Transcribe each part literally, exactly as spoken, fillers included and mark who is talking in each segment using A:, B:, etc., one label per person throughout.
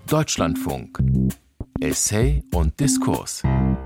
A: Deutschlandfunk. Essay und Diskurs.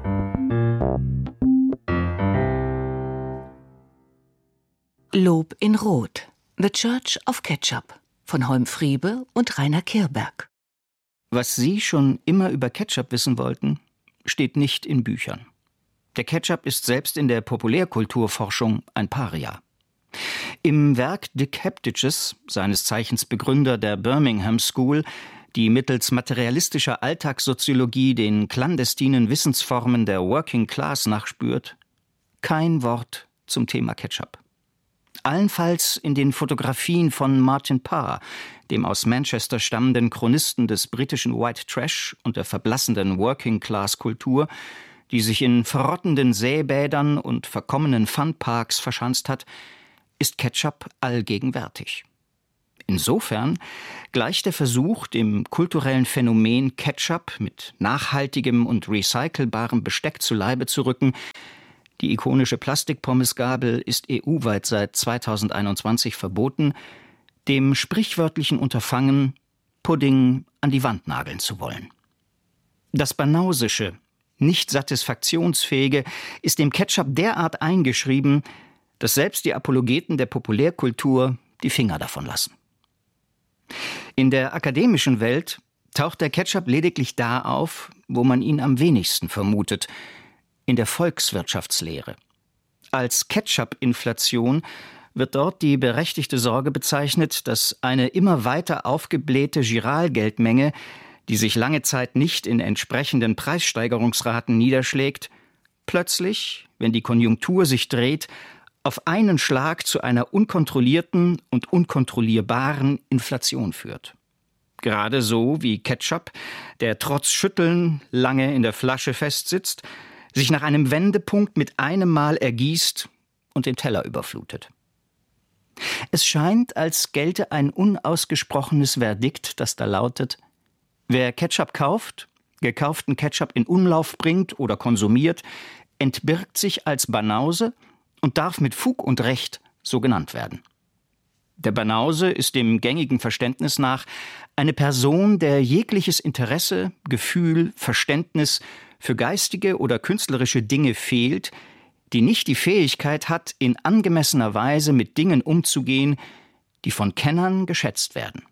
B: Lob in Rot. The Church of Ketchup von Holm Friebe und Rainer Kirberg.
C: Was Sie schon immer über Ketchup wissen wollten, steht nicht in Büchern. Der Ketchup ist selbst in der Populärkulturforschung ein Paria. Im Werk Dick Heptages, seines Zeichens Begründer der Birmingham School, die mittels materialistischer Alltagssoziologie den clandestinen Wissensformen der Working Class nachspürt, kein Wort zum Thema Ketchup. Allenfalls in den Fotografien von Martin Parr, dem aus Manchester stammenden Chronisten des britischen White Trash und der verblassenden Working-Class-Kultur, die sich in verrottenden Seebädern und verkommenen Funparks verschanzt hat, ist Ketchup allgegenwärtig. Insofern gleicht der Versuch, dem kulturellen Phänomen Ketchup mit nachhaltigem und recycelbarem Besteck zu Leibe zu rücken. Die ikonische Plastikpommesgabel ist E U-weit seit zweitausendeinundzwanzig verboten, dem sprichwörtlichen Unterfangen, Pudding an die Wand nageln zu wollen. Das Banausische, nicht satisfaktionsfähige, ist dem Ketchup derart eingeschrieben, dass selbst die Apologeten der Populärkultur die Finger davon lassen. In der akademischen Welt taucht der Ketchup lediglich da auf, wo man ihn am wenigsten vermutet, in der Volkswirtschaftslehre. Als Ketchup-Inflation wird dort die berechtigte Sorge bezeichnet, dass eine immer weiter aufgeblähte Giralgeldmenge, die sich lange Zeit nicht in entsprechenden Preissteigerungsraten niederschlägt, plötzlich, wenn die Konjunktur sich dreht, auf einen Schlag zu einer unkontrollierten und unkontrollierbaren Inflation führt. Gerade so wie Ketchup, der trotz Schütteln lange in der Flasche festsitzt, sich nach einem Wendepunkt mit einem Mal ergießt und den Teller überflutet. Es scheint, als gelte ein unausgesprochenes Verdikt, das da lautet: Wer Ketchup kauft, gekauften Ketchup in Umlauf bringt oder konsumiert, entbirgt sich als Banause und darf mit Fug und Recht so genannt werden. Der Banause ist dem gängigen Verständnis nach eine Person, der jegliches Interesse, Gefühl, Verständnis für geistige oder künstlerische Dinge fehlt, die nicht die Fähigkeit hat, in angemessener Weise mit Dingen umzugehen, die von Kennern geschätzt werden.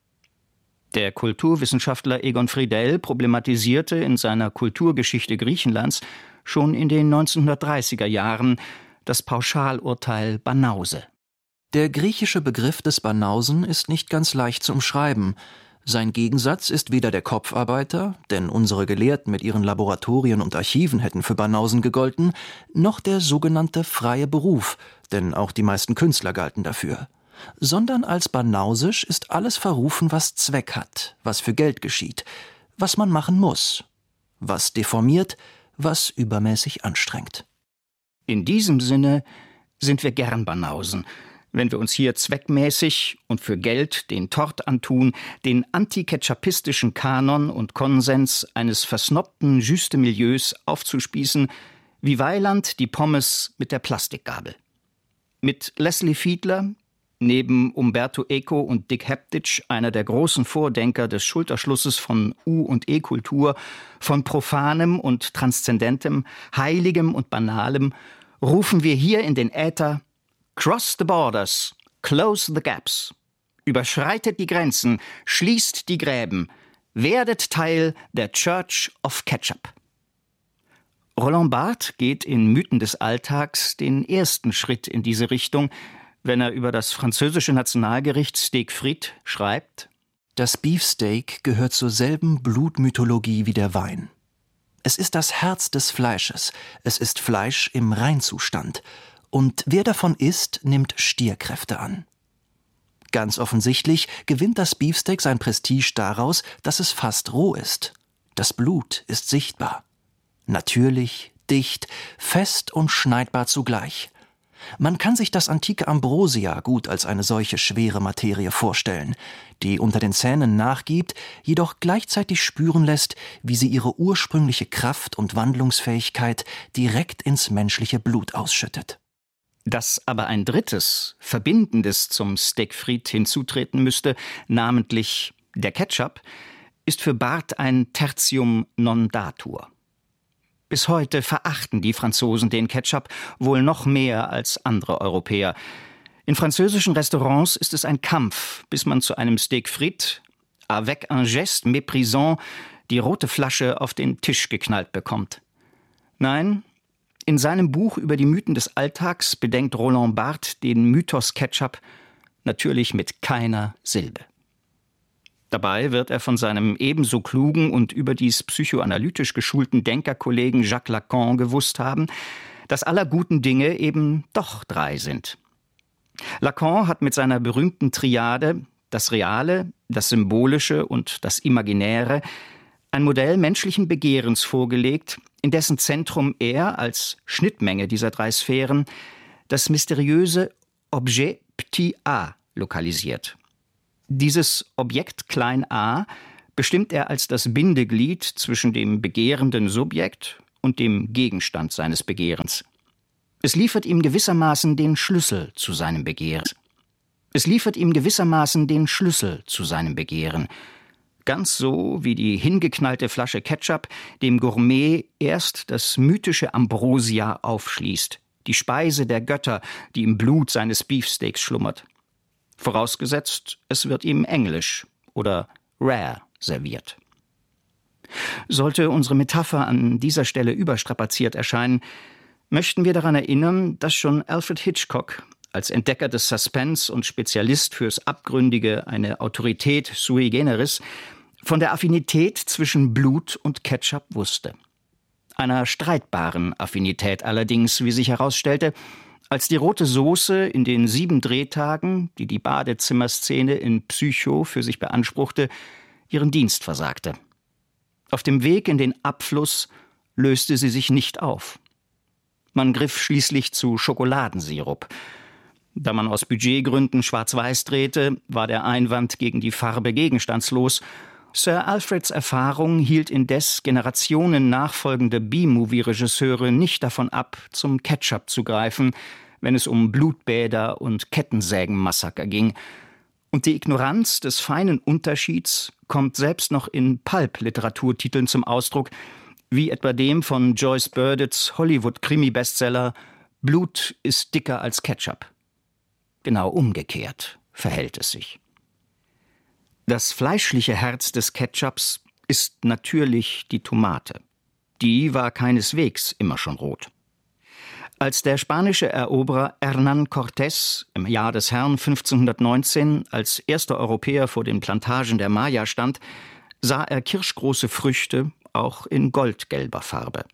C: Der Kulturwissenschaftler Egon Friedell problematisierte in seiner Kulturgeschichte Griechenlands schon in den neunzehnhundertdreißiger Jahren das Pauschalurteil Banause.
D: Der griechische Begriff des Banausen ist nicht ganz leicht zu umschreiben. Sein Gegensatz ist weder der Kopfarbeiter, denn unsere Gelehrten mit ihren Laboratorien und Archiven hätten für Banausen gegolten, noch der sogenannte freie Beruf, denn auch die meisten Künstler galten dafür. Sondern als banausisch ist alles verrufen, was Zweck hat, was für Geld geschieht, was man machen muss, was deformiert, was übermäßig anstrengt.
C: In diesem Sinne sind wir gern Banausen, wenn wir uns hier zweckmäßig und für Geld den Tort antun, den antiketchapistischen Kanon und Konsens eines versnobten Juste-Milieus aufzuspießen, wie Weiland die Pommes mit der Plastikgabel. Mit Leslie Fiedler, neben Umberto Eco und Dick Heptage, einer der großen Vordenker des Schulterschlusses von U- und E-Kultur, von Profanem und Transzendentem, Heiligem und Banalem, rufen wir hier in den Äther: Cross the borders, close the gaps. Überschreitet die Grenzen, schließt die Gräben, werdet Teil der Church of Ketchup. Roland Barthes geht in Mythen des Alltags den ersten Schritt in diese Richtung, wenn er über das französische Nationalgericht Steak frites schreibt:
D: Das Beefsteak gehört zur selben Blutmythologie wie der Wein. Es ist das Herz des Fleisches, es ist Fleisch im Reinzustand. Und wer davon isst, nimmt Stierkräfte an. Ganz offensichtlich gewinnt das Beefsteak sein Prestige daraus, dass es fast roh ist. Das Blut ist sichtbar. Natürlich, dicht, fest und schneidbar zugleich. Man kann sich das antike Ambrosia gut als eine solche schwere Materie vorstellen, die unter den Zähnen nachgibt, jedoch gleichzeitig spüren lässt, wie sie ihre ursprüngliche Kraft und Wandlungsfähigkeit direkt ins menschliche Blut ausschüttet.
C: Dass aber ein drittes, Verbindendes zum Steak frites hinzutreten müsste, namentlich der Ketchup, ist für Barth ein Tertium non datur. Bis heute verachten die Franzosen den Ketchup wohl noch mehr als andere Europäer. In französischen Restaurants ist es ein Kampf, bis man zu einem Steak frites avec un geste méprisant die rote Flasche auf den Tisch geknallt bekommt. Nein, in seinem Buch über die Mythen des Alltags bedenkt Roland Barthes den Mythos Ketchup natürlich mit keiner Silbe. Dabei wird er von seinem ebenso klugen und überdies psychoanalytisch geschulten Denkerkollegen Jacques Lacan gewusst haben, dass aller guten Dinge eben doch drei sind. Lacan hat mit seiner berühmten Triade, das Reale, das Symbolische und das Imaginäre, ein Modell menschlichen Begehrens vorgelegt, in dessen Zentrum er als Schnittmenge dieser drei Sphären das mysteriöse Objet petit a lokalisiert. Dieses Objekt klein a bestimmt er als das Bindeglied zwischen dem begehrenden Subjekt und dem Gegenstand seines Begehrens. Es liefert ihm gewissermaßen den Schlüssel zu seinem Begehren. Es liefert ihm gewissermaßen den Schlüssel zu seinem Begehren. Ganz so wie die hingeknallte Flasche Ketchup dem Gourmet erst das mythische Ambrosia aufschließt, die Speise der Götter, die im Blut seines Beefsteaks schlummert. Vorausgesetzt, es wird ihm englisch oder rare serviert. Sollte unsere Metapher an dieser Stelle überstrapaziert erscheinen, möchten wir daran erinnern, dass schon Alfred Hitchcock als Entdecker des Suspense und Spezialist fürs Abgründige eine Autorität sui generis von der Affinität zwischen Blut und Ketchup wusste. Einer streitbaren Affinität allerdings, wie sich herausstellte, als die rote Soße in den sieben Drehtagen, die die Badezimmerszene in Psycho für sich beanspruchte, ihren Dienst versagte. Auf dem Weg in den Abfluss löste sie sich nicht auf. Man griff schließlich zu Schokoladensirup. Da man aus Budgetgründen schwarz-weiß drehte, war der Einwand gegen die Farbe gegenstandslos. Sir Alfreds Erfahrung hielt indes Generationen nachfolgende B-Movie-Regisseure nicht davon ab, zum Ketchup zu greifen, wenn es um Blutbäder und Kettensägenmassaker ging. Und die Ignoranz des feinen Unterschieds kommt selbst noch in Pulp-Literaturtiteln zum Ausdruck, wie etwa dem von Joyce Burdetts Hollywood-Krimi-Bestseller »Blut ist dicker als Ketchup«. Genau umgekehrt verhält es sich. Das fleischliche Herz des Ketchups ist natürlich die Tomate. Die war keineswegs immer schon rot. Als der spanische Eroberer Hernán Cortés im Jahr des Herrn fünfzehnhundertneunzehn als erster Europäer vor den Plantagen der Maya stand, sah er kirschgroße Früchte, auch in goldgelber Farbe.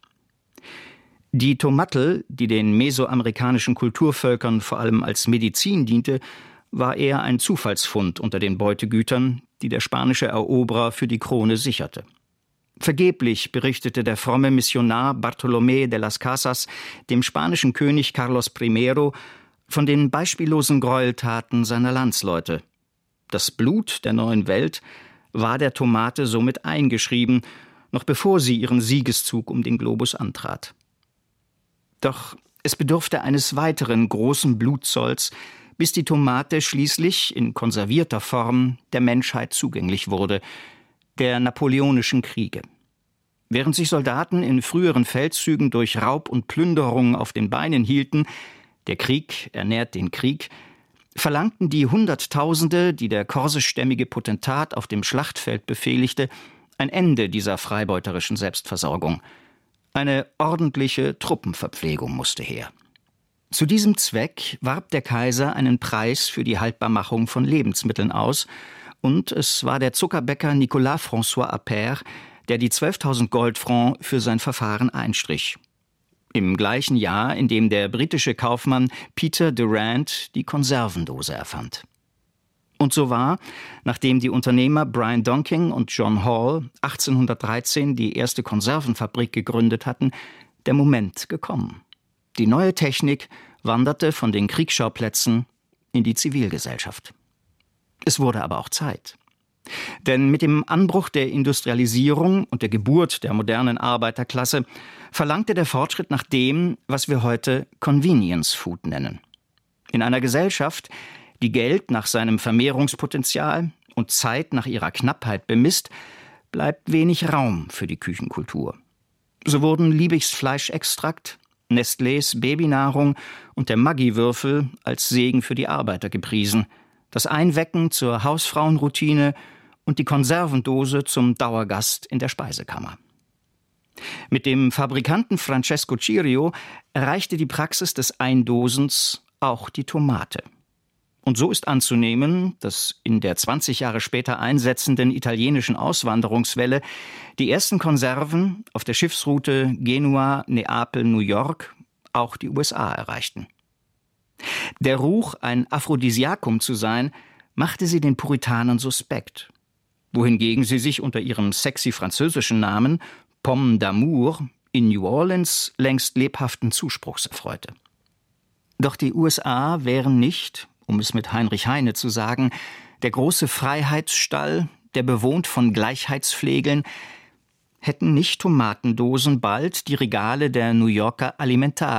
C: Die Tomatl, die den mesoamerikanischen Kulturvölkern vor allem als Medizin diente, war eher ein Zufallsfund unter den Beutegütern, die der spanische Eroberer für die Krone sicherte. Vergeblich berichtete der fromme Missionar Bartolomé de las Casas dem spanischen König Carlos I. von den beispiellosen Gräueltaten seiner Landsleute. Das Blut der neuen Welt war der Tomate somit eingeschrieben, noch bevor sie ihren Siegeszug um den Globus antrat. Doch es bedurfte eines weiteren großen Blutzolls, bis die Tomate schließlich in konservierter Form der Menschheit zugänglich wurde, der Napoleonischen Kriege. Während sich Soldaten in früheren Feldzügen durch Raub und Plünderung auf den Beinen hielten, der Krieg ernährt den Krieg, verlangten die Hunderttausende, die der korsischstämmige Potentat auf dem Schlachtfeld befehligte, ein Ende dieser freibeuterischen Selbstversorgung. Eine ordentliche Truppenverpflegung musste her. Zu diesem Zweck warb der Kaiser einen Preis für die Haltbarmachung von Lebensmitteln aus, und es war der Zuckerbäcker Nicolas François Appert, der die zwölftausend Goldfrancs für sein Verfahren einstrich. Im gleichen Jahr, in dem der britische Kaufmann Peter Durant die Konservendose erfand. Und so war, nachdem die Unternehmer Brian Donking und John Hall achtzehnhundertdreizehn die erste Konservenfabrik gegründet hatten, der Moment gekommen. Die neue Technik wanderte von den Kriegsschauplätzen in die Zivilgesellschaft. Es wurde aber auch Zeit. Denn mit dem Anbruch der Industrialisierung und der Geburt der modernen Arbeiterklasse verlangte der Fortschritt nach dem, was wir heute Convenience Food nennen. In einer Gesellschaft, die Geld nach seinem Vermehrungspotenzial und Zeit nach ihrer Knappheit bemisst, bleibt wenig Raum für die Küchenkultur. So wurden Liebigs Fleischextrakt, Nestlés Babynahrung und der Maggi-Würfel als Segen für die Arbeiter gepriesen, das Einwecken zur Hausfrauenroutine und die Konservendose zum Dauergast in der Speisekammer. Mit dem Fabrikanten Francesco Cirio erreichte die Praxis des Eindosens auch die Tomate. Und so ist anzunehmen, dass in der zwanzig Jahre später einsetzenden italienischen Auswanderungswelle die ersten Konserven auf der Schiffsroute Genua, Neapel, New York auch die U S A erreichten. Der Ruch, ein Aphrodisiakum zu sein, machte sie den Puritanern suspekt, wohingegen sie sich unter ihrem sexy französischen Namen Pomme d'Amour in New Orleans längst lebhaften Zuspruchs erfreute. Doch die U S A wären nicht, um es mit Heinrich Heine zu sagen, der große Freiheitsstall, der bewohnt von Gleichheitsflegeln, hätten nicht Tomatendosen bald die Regale der New Yorker Alimentar